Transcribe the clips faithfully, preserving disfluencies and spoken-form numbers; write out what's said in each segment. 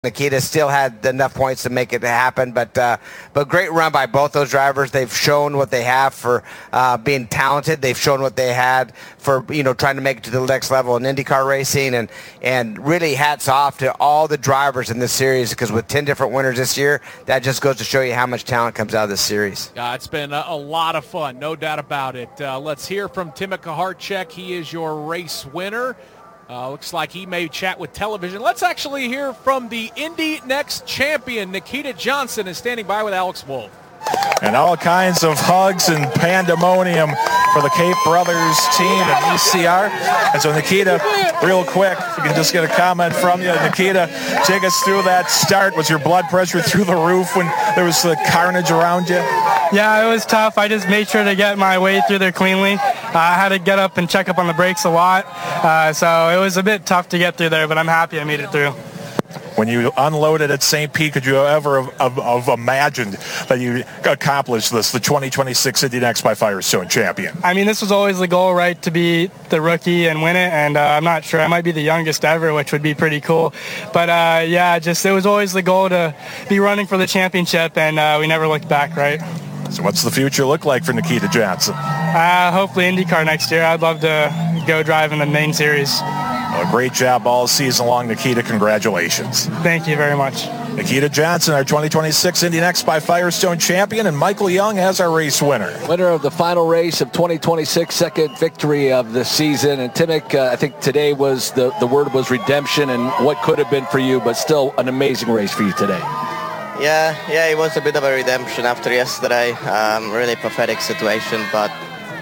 Nikita still had enough points to make it happen, but uh, but great run by both those drivers. They've shown what they have for uh, being talented. They've shown what they had for you know trying to make it to the next level in IndyCar racing, and and really hats off to all the drivers in this series, because with ten different winners this year, that just goes to show you how much talent comes out of this series. Uh, it's been a, a lot of fun, no doubt about it. Uh, let's hear from Timo Kuharczyk. He is your race winner. Uh, looks like he may chat with television. Let's actually hear from the Indy Next champion. Nikita Johnson is standing by with Alex Wolff. And all kinds of hugs and pandemonium for the Cape Brothers team and E C R. And so, Nikita, real quick, we can just get a comment from you. Nikita, take us through that start. Was your blood pressure through the roof when there was the carnage around you? Yeah, it was tough. I just made sure to get my way through there cleanly. Uh, I had to get up and check up on the brakes a lot. Uh, so it was a bit tough to get through there, but I'm happy I made it through. When you unloaded at Saint Pete, could you ever have, have, have imagined that you accomplished this, the twenty twenty-six Indy Next by Firestone champion? I mean, this was always the goal, right, to be the rookie and win it, and uh, I'm not sure. I might be the youngest ever, which would be pretty cool. But, uh, yeah, just it was always the goal to be running for the championship, and uh, we never looked back, right? So what's the future look like for Nikita Johnson? Uh, hopefully IndyCar next year. I'd love to go drive in the main series. Well, great job all season long, Nikita. Congratulations. Thank you very much. Nikita Johnson, our twenty twenty-six Indy Next by Firestone champion, and Michael Young as our race winner. Winner of the final race of twenty twenty-six, second victory of the season. And Timo, uh, I think today was the, the word was redemption and what could have been for you, but still an amazing race for you today. Yeah, yeah, it was a bit of a redemption after yesterday. Um, really pathetic situation, but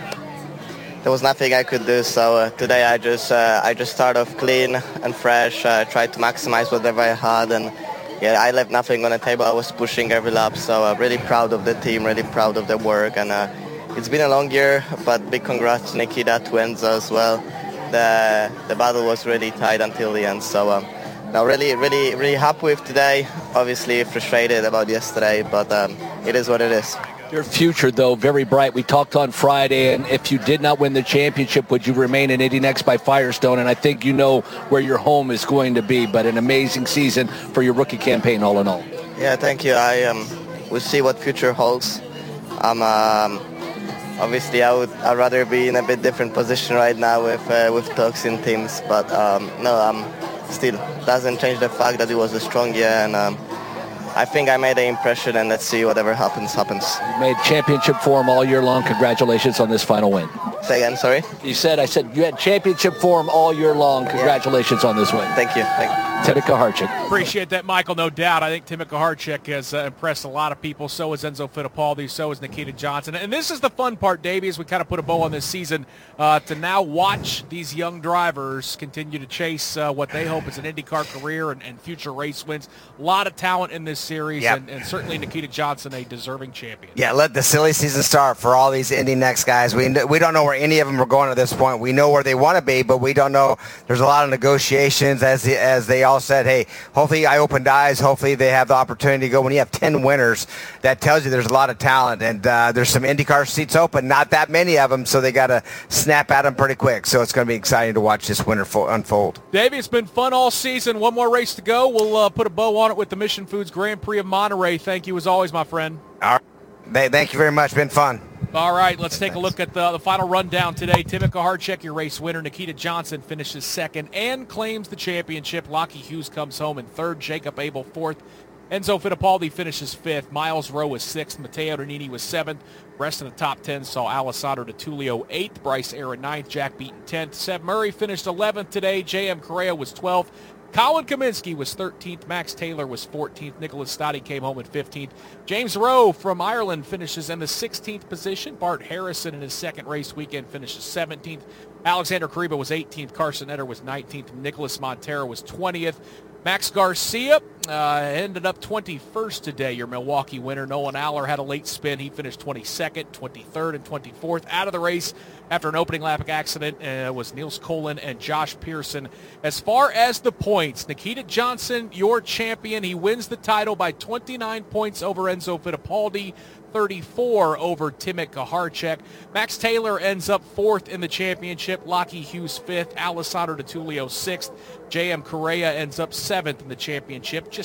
there was nothing I could do. So uh, today I just uh, I just started off clean and fresh. I uh, tried to maximize whatever I had, and yeah, I left nothing on the table. I was pushing every lap. So I'm uh, really proud of the team, really proud of their work, and uh, it's been a long year. But big congrats to Nikita, to Enzo as well. The the battle was really tight until the end. So. Um, Now, really, really, really happy with today. Obviously frustrated about yesterday, but um, it is what it is. Your future, though, very bright. We talked on Friday, and if you did not win the championship, would you remain in Indy Next by Firestone? And I think you know where your home is going to be, but an amazing season for your rookie campaign all in all. Yeah, thank you. I um, we'll see what future holds. Um, um, obviously, I would I'd rather be in a bit different position right now with uh, with Toxin teams, but um, no, I'm. Um, Still doesn't change the fact that it was a strong year, and um, I think I made an impression, and let's see, whatever happens, happens. You made championship form all year long. Congratulations on this final win. Say again, sorry? You said, I said you had championship form all year long. Congratulations yeah. on this win. Thank you. Thank you. Timo Kuharczyk. Appreciate that, Michael, no doubt. I think Timo Kuharczyk has uh, impressed a lot of people. So is Enzo Fittipaldi. So is Nikita Johnson. And this is the fun part, Davey, as we kind of put a bow on this season, uh, to now watch these young drivers continue to chase uh, what they hope is an IndyCar career and, and future race wins. A lot of talent in this series, yep. and, and certainly Nikita Johnson, a deserving champion. Yeah, let the silly season start for all these Indy Next guys. We we don't know where any of them are going at this point. We know where they want to be, but we don't know. There's a lot of negotiations, as the, as they all said, hey, hopefully I opened eyes. Hopefully they have the opportunity to go. When you have ten winners, that tells you there's a lot of talent, and uh, there's some IndyCar seats open, not that many of them, so they got to snap at them pretty quick. So it's going to be exciting to watch this winter fo- unfold. Davey, it's been fun all season. One more race to go. We'll uh, put a bow on it with the Mission Foods Grand Prix of Monterey. Thank you as always, my friend. All right. Thank you very much. Been fun. All right, let's take a look at the, the final rundown today. Timo Kuharczyk, your race winner. Nikita Johnson finishes second and claims the championship. Lockie Hughes comes home in third. Jacob Abel fourth. Enzo Fittipaldi finishes fifth. Miles Rowe was sixth. Matteo Nannini was seventh. Rest of the top ten saw Alessandro Di Tullio eighth. Bryce Aaron ninth. Jack Beaton tenth. Seb Murray finished eleventh today. J M Correa was twelfth. Colin Kaminsky was thirteenth. Max Taylor was fourteenth. Nicholas Stoddy came home in fifteenth. James Rowe from Ireland finishes in the sixteenth position. Bart Harrison in his second race weekend finishes seventeenth. Alexander Kariba was eighteenth. Carson Etter was nineteenth. Nicholas Montero was twentieth. Max Garcia uh, ended up twenty-first today, your Milwaukee winner. Nolan Aller had a late spin. He finished twenty-second, twenty-third, and twenty-fourth. Out of the race after an opening lap accident uh, was Niels Colin and Josh Pearson. As far as the points, Nikita Johnson, your champion. He wins the title by twenty-nine points over Enzo Fittipaldi. thirty-four over Timo Kuharczyk. Max Taylor ends up fourth in the championship. Lockie Hughes fifth. Alessandro Di Tullio sixth. J M Correa ends up seventh in the championship.